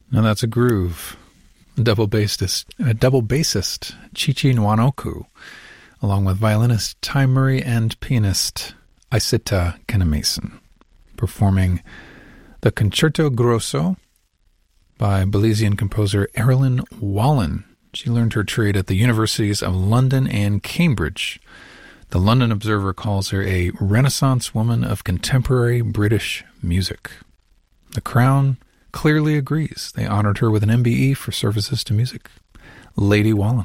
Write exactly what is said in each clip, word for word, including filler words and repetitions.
Now that's a groove. Double bassist, uh, double bassist Chichi Nwanoku, along with violinist Ty Murray and pianist Isita Kenemason, performing the Concerto Grosso by Belizean composer Erilyn Wallen. She learned her trade at the universities of London and Cambridge. The London Observer calls her a Renaissance woman of contemporary British music. The Crown clearly agrees. They honored her with an M B E for services to music. Lady Wallen.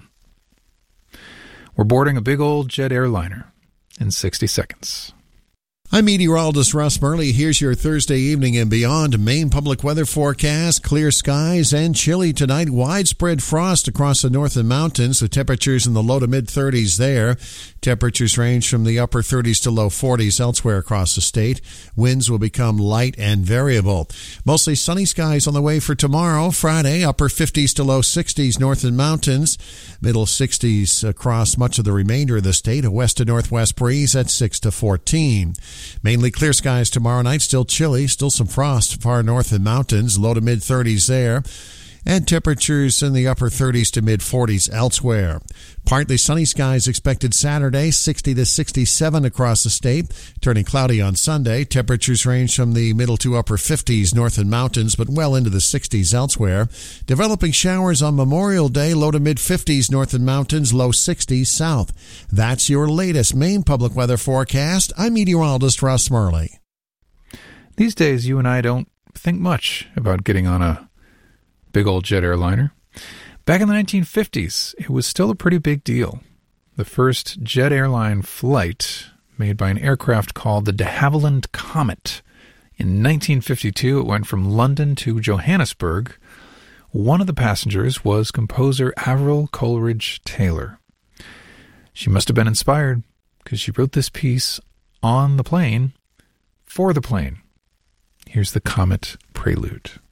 We're boarding a big old jet airliner in sixty seconds. I'm meteorologist Russ Murley. Here's your Thursday evening and beyond Maine public weather forecast. Clear skies and chilly tonight. Widespread frost across the northern mountains. The temperatures in the low to mid thirties there. Temperatures range from the upper thirties to low forties elsewhere across the state. Winds will become light and variable. Mostly sunny skies on the way for tomorrow, Friday. Upper fifties to low sixties northern mountains. Middle sixties across much of the remainder of the state. A west to northwest breeze at six to fourteen. Mainly clear skies tomorrow night, still chilly, still some frost far north in mountains, low to mid thirties there, and temperatures in the upper thirties to mid forties elsewhere. Partly sunny skies expected Saturday, sixty to sixty-seven across the state, turning cloudy on Sunday. Temperatures range from the middle to upper fifties north in mountains, but well into the sixties elsewhere. Developing showers on Memorial Day, low to mid fifties north in mountains, low sixties south. That's your latest Maine public weather forecast. I'm meteorologist Russ Murley. These days, you and I don't think much about getting on a big old jet airliner. Back in the nineteen fifties, it was still a pretty big deal. The first jet airline flight, made by an aircraft called the de Havilland Comet. In nineteen fifty-two, it went from London to Johannesburg. One of the passengers was composer Avril Coleridge Taylor. She must have been inspired, because she wrote this piece on the plane, for the plane. Here's the Comet Prelude.